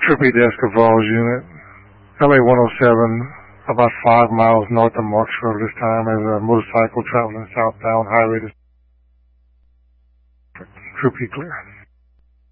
Troop 8 Esquival's unit. LA 107, about 5 miles north of Marksville this time, as a motorcycle traveling southbound highway. Troop E clear.